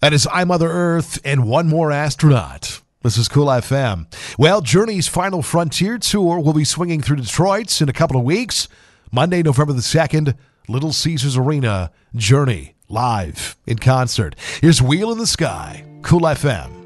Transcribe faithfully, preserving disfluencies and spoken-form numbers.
That is I, Mother Earth, and One More Astronaut. This is Cool F M. Well, Journey's Final Frontier Tour will be swinging through Detroit in a couple of weeks. Monday, November the second, Little Caesars Arena, Journey, live in concert. Here's Wheel in the Sky, Cool F M.